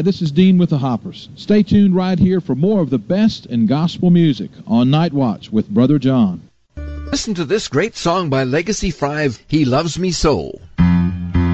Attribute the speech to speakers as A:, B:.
A: Hi, this is Dean with the Hoppers. Stay tuned right here for more of the best in gospel music on Night Watch with Brother John.
B: Listen to this great song by Legacy 5, He Loves Me So.